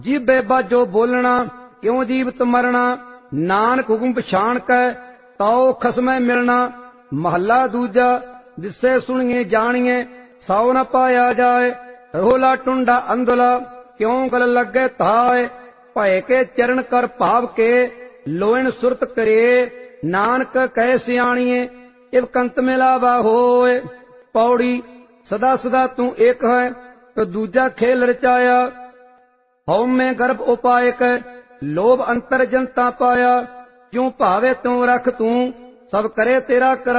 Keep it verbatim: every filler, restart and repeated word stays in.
जीबे बाजो बोलना क्यों जीवत मरना, नानक हुकुम पछाण कै ताओ खसमै मिलना। महला दूजा जिससे सुनिए जानिए साओ न पाया जाए, रोला टुंडा अंधला क्यों गल लगे थाए। भय के चरण कर भाव के लोइन सुरत करे, नानक कह सियाणिए इव कंत मिलावा होए। पौड़ी सदा सदा तू एक है तो दूजा खेल रचाया, हौ में गर्भ उपायक लोभ अंतर जनता पाया। क्यों भावे त्यों रख तू सब करे तेरा करा।